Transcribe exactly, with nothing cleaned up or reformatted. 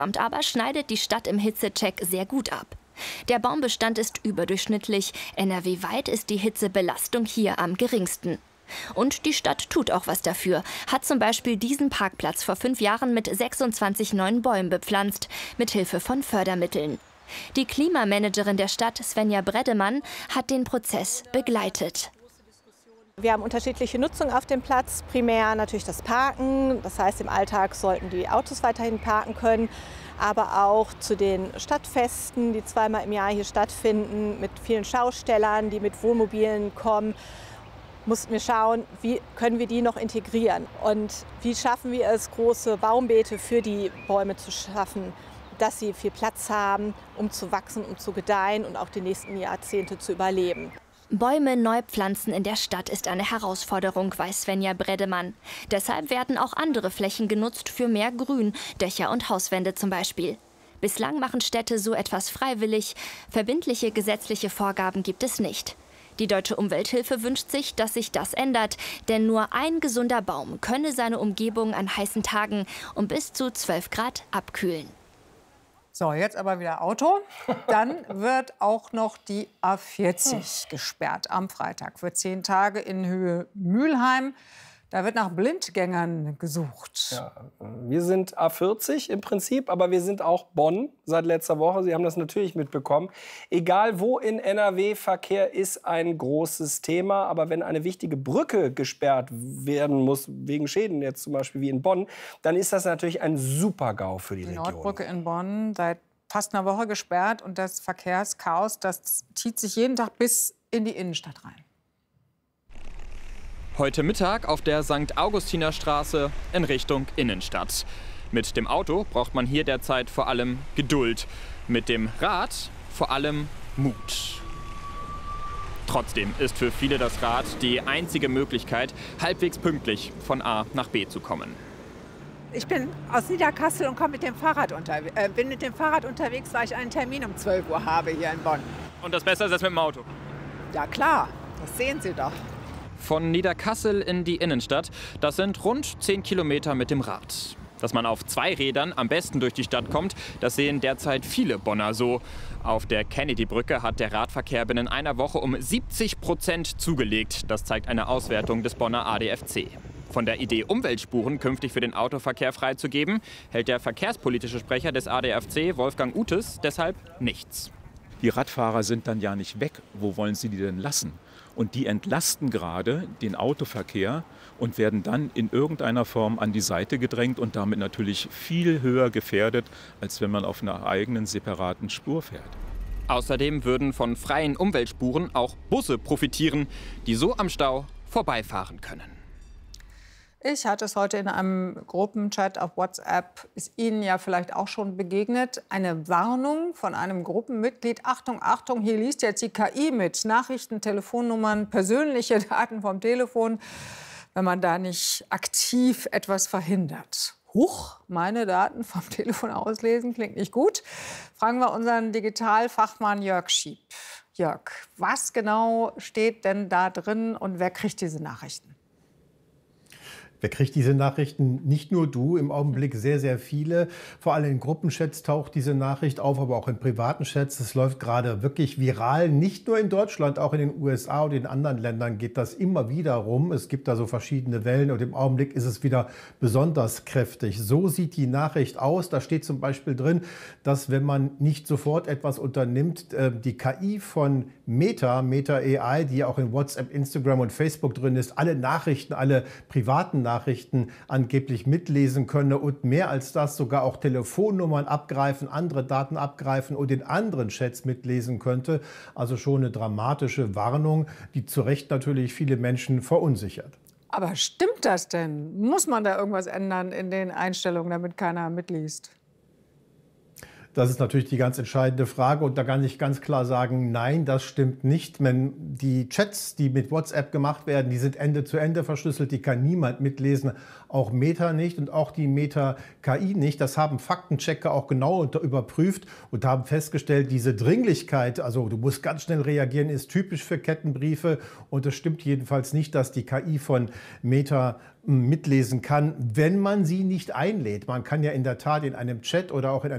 Aber schneidet die Stadt im Hitzecheck sehr gut ab. Der Baumbestand ist überdurchschnittlich. N R W-weit ist die Hitzebelastung hier am geringsten. Und die Stadt tut auch was dafür. Hat zum Beispiel diesen Parkplatz vor fünf Jahren mit sechsundzwanzig neuen Bäumen bepflanzt, mit Hilfe von Fördermitteln. Die Klimamanagerin der Stadt, Svenja Breddemann, hat den Prozess begleitet. Wir haben unterschiedliche Nutzung auf dem Platz. Primär natürlich das Parken. Das heißt, im Alltag sollten die Autos weiterhin parken können. Aber auch zu den Stadtfesten, die zweimal im Jahr hier stattfinden, mit vielen Schaustellern, die mit Wohnmobilen kommen, mussten wir schauen, wie können wir die noch integrieren und wie schaffen wir es, große Baumbeete für die Bäume zu schaffen, dass sie viel Platz haben, um zu wachsen, um zu gedeihen und auch die nächsten Jahrzehnte zu überleben. Bäume neu pflanzen in der Stadt ist eine Herausforderung, weiß Svenja Breddemann. Deshalb werden auch andere Flächen genutzt für mehr Grün, Dächer und Hauswände zum Beispiel. Bislang machen Städte so etwas freiwillig. Verbindliche gesetzliche Vorgaben gibt es nicht. Die Deutsche Umwelthilfe wünscht sich, dass sich das ändert, denn nur ein gesunder Baum könne seine Umgebung an heißen Tagen um bis zu zwölf Grad abkühlen. So, jetzt aber wieder Auto. Dann wird auch noch die A vierzig gesperrt am Freitag für zehn Tage in Höhe Mülheim. Da wird nach Blindgängern gesucht. Ja, wir sind A vierzig im Prinzip, aber wir sind auch Bonn seit letzter Woche. Sie haben das natürlich mitbekommen. Egal wo in N R W, Verkehr ist ein großes Thema. Aber wenn eine wichtige Brücke gesperrt werden muss, wegen Schäden jetzt zum Beispiel wie in Bonn, dann ist das natürlich ein Super-GAU für die, die Region. Die Nordbrücke in Bonn seit fast einer Woche gesperrt. Und das Verkehrschaos, das zieht sich jeden Tag bis in die Innenstadt rein. Heute Mittag auf der Sankt Augustinerstraße in Richtung Innenstadt. Mit dem Auto braucht man hier derzeit vor allem Geduld. Mit dem Rad vor allem Mut. Trotzdem ist für viele das Rad die einzige Möglichkeit, halbwegs pünktlich von A nach B zu kommen. Ich bin aus Niederkassel und komme mit dem Fahrrad unterwegs. Äh, bin mit dem Fahrrad unterwegs, weil ich einen Termin um zwölf Uhr habe hier in Bonn. Und das besser ist als mit dem Auto? Ja klar, das sehen Sie doch. Von Niederkassel in die Innenstadt, das sind rund zehn Kilometer mit dem Rad. Dass man auf zwei Rädern am besten durch die Stadt kommt, das sehen derzeit viele Bonner so. Auf der Kennedy-Brücke hat der Radverkehr binnen einer Woche um siebzig Prozent zugelegt. Das zeigt eine Auswertung des Bonner A D F C. Von der Idee, Umweltspuren künftig für den Autoverkehr freizugeben, hält der verkehrspolitische Sprecher des A D F C, Wolfgang Utes, deshalb nichts. Die Radfahrer sind dann ja nicht weg. Wo wollen Sie die denn lassen? Und die entlasten gerade den Autoverkehr und werden dann in irgendeiner Form an die Seite gedrängt und damit natürlich viel höher gefährdet, als wenn man auf einer eigenen separaten Spur fährt. Außerdem würden von freien Umweltspuren auch Busse profitieren, die so am Stau vorbeifahren können. Ich hatte es heute in einem Gruppenchat auf WhatsApp, ist Ihnen ja vielleicht auch schon begegnet, eine Warnung von einem Gruppenmitglied. Achtung, Achtung, hier liest jetzt die K I mit. Nachrichten, Telefonnummern, persönliche Daten vom Telefon, wenn man da nicht aktiv etwas verhindert. Huch, meine Daten vom Telefon auslesen, klingt nicht gut. Fragen wir unseren Digitalfachmann Jörg Schieb. Jörg, was genau steht denn da drin und wer kriegt diese Nachrichten? Wer kriegt diese Nachrichten? Nicht nur du, im Augenblick sehr, sehr viele. Vor allem in Gruppenchats taucht diese Nachricht auf, aber auch in privaten Chats. Es läuft gerade wirklich viral. Nicht nur in Deutschland, auch in den U S A und in anderen Ländern geht das immer wieder rum. Es gibt da so verschiedene Wellen und im Augenblick ist es wieder besonders kräftig. So sieht die Nachricht aus. Da steht zum Beispiel drin, dass wenn man nicht sofort etwas unternimmt, die K I von Meta, Meta A I, die ja auch in WhatsApp, Instagram und Facebook drin ist, alle Nachrichten, alle privaten Nachrichten angeblich mitlesen könne und mehr als das sogar auch Telefonnummern abgreifen, andere Daten abgreifen und in anderen Chats mitlesen könnte. Also schon eine dramatische Warnung, die zu Recht natürlich viele Menschen verunsichert. Aber stimmt das denn? Muss man da irgendwas ändern in den Einstellungen, damit keiner mitliest? Das ist natürlich die ganz entscheidende Frage. Und da kann ich ganz klar sagen, nein, das stimmt nicht. Wenn die Chats, die mit WhatsApp gemacht werden, die sind Ende zu Ende verschlüsselt, die kann niemand mitlesen, auch Meta nicht und auch die Meta-K I nicht. Das haben Faktenchecker auch genau überprüft und haben festgestellt, diese Dringlichkeit, also du musst ganz schnell reagieren, ist typisch für Kettenbriefe. Und es stimmt jedenfalls nicht, dass die K I von Meta mitlesen kann, wenn man sie nicht einlädt. Man kann ja in der Tat in einem Chat oder auch in einem